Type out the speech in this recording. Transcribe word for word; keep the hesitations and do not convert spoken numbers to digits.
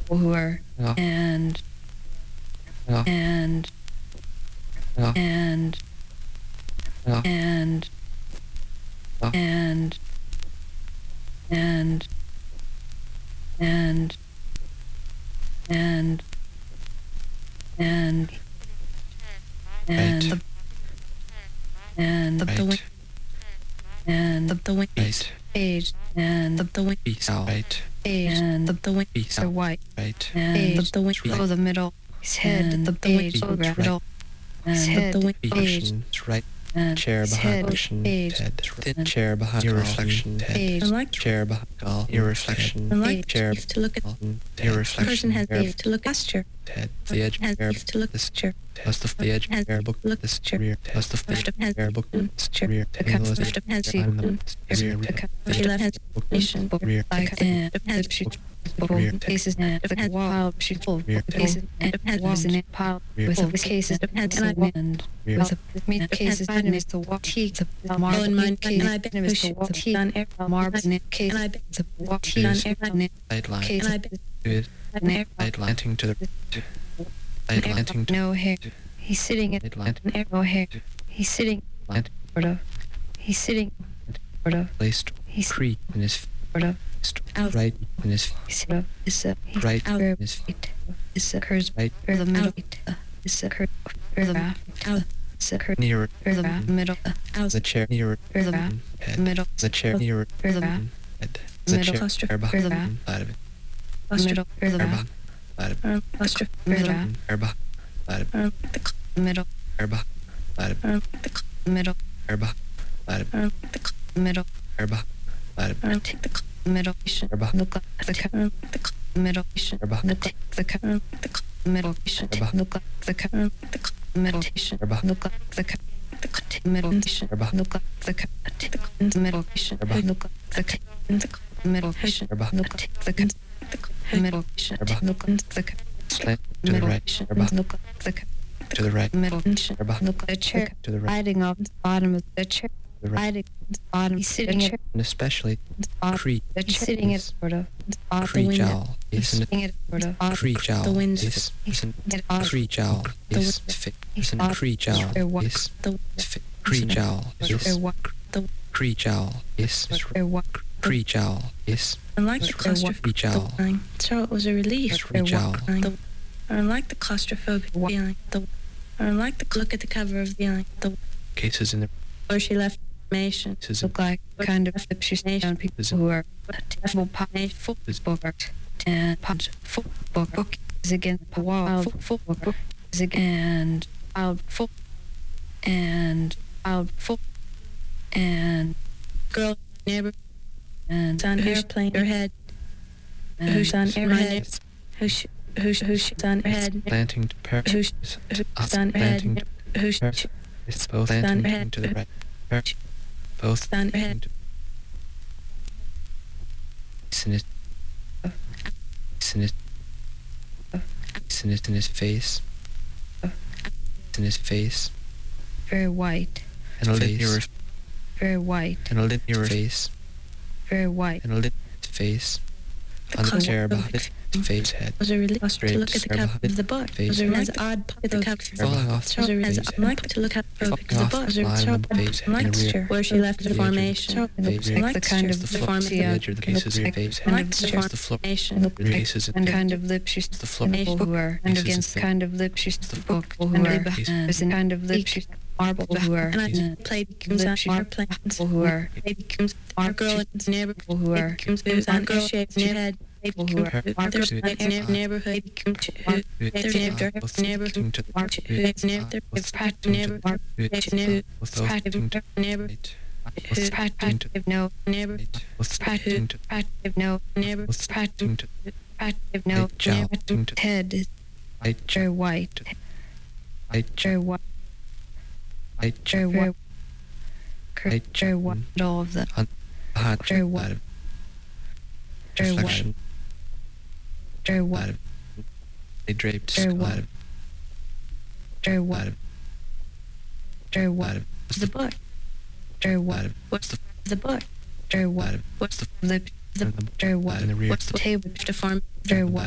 who are Ja. and Ja. and Ja. and Ja. and Ja. and and and and and and Right. and Right. the wing and the wing Right. page and the wing Peace out. Right. page and the wing Peace are out. white Right. and the wing Right. of the middle his head And the page of the right. middle His and head the wing Be page cushion is right. and Chair his behind head reflection page head. Thin and chair behind your reflection head. page like Chair behind all your reflection. like Chair to look at your reflection. person has Chair the to look posture head. The edge has chair to look this posture Plus the the edge has chair book look this posture rear. Plus the Left of has chair book this posture rear. the Angle is left of has behind the the rear. she left has nation Rear. like and has she Rear. cases and the wall she full Rear. cases and has in it pile Rear. with the cases and and Rear. with the meat cases and is the walk tea the marble mine case and I bet and is the walk tea on air marbles in it case and I bet the walk tea on air on it Sideline. case and I bet Good. and Sideline to the sideline to no hair he's sitting at sideline no hair he's sitting Land. sort of he's sitting sort of placed he's free in his sort of Out. right in his he's sort of is a he's right out in his it is a curves right or the middle is a curve or the out is a curve nearer or the middle out the chair nearer or the head middle the chair nearer or the head the middle chair cluster chair or the behind side of it middle or the chair behind side of it um cluster middle chair behind side of it um the cl- middle chair behind side of it um the cl- middle chair behind side of it um the cl- middle chair behind side of it um the cl- middle chair behind look like the cut um the cl- middle chair behind look like the cut um the cl- middle behind. look like the cut um the cl- middle chair behind look like the cut the cl- middle chair behind look like the cut middle behind. look like the cut the cl- middle chair behind look like the cut the cl- middle behind. look like the cut slant to the middle right chair behind look like the cut to the right middle chair behind look like the chair to the right riding off the bottom of the chair to the right riding the bottom he's sitting at and especially the bottom Cree the chair sitting at sort of the bottom Cree window jowl is an sitting at sort of bottom Cree jowl the winds- is is an at bottom Cree jowl the is wind- fit he's is an bottom Cree jowl or what is the fit Cree jowl or is what the Cree jowl is or what Cree jowl is unlike the Or cluster Cree jowl feeling so it was a relief Cree jowl feeling or unlike the claustrophobic feeling the or unlike the look at the cover of the feeling the cases in the where she left information cases in look like kind of she's down people who are full pop full book and punch full book book is against the wall full full book is against out full and out full and girl neighbor and on who's airplane her head and who's on my airhead neighbors. who's who's who's on her head planting to pair who's us who's on her planting head who's to it's both Stand planting ahead. to the right pair both Stand ahead. Sinister Sinister Sinister in his face in his face very white and a linear very white and a linear face very white and a linear face on the chair behind his face head was a relief to Straight look at the chair cover of behind the book face was a head. nice odd pocket the cover falling off so the as face I like to look at the book Falling the off book was the a line so of the face head in the rear. where she left the The edge of the formation face looks head. like the kind of the the floor form- the edge of the cases in your face head like the the It's the floor formation look like cases in and kind of lips she's the floor people who are and Cases against in- kind of lips she's the book who And are they and is in kind of lips she's marble who are and I and played comes on airplanes people who are baby comes our girl in neighbor people who are comes who's on girl shaped head people who are there's a neighborhood comes their neighbor neighborhood to the march who's neighbor Both pat to the neighbor right. neighbor Both those pat to the neighbor right. who's Both pat to the pat no neighbor right. Both pat to the pat no neighbor Both pat to the pat no right. Jowl to the head is right. very white Right. very white Right. very white Right. very white all of the Hard Very white. side of very white reflection very side white of they draped Very side white. of very side white of very side white of the book very side white of what's the the book very side white of what's the lip and the very white in the rear what's the table to form very white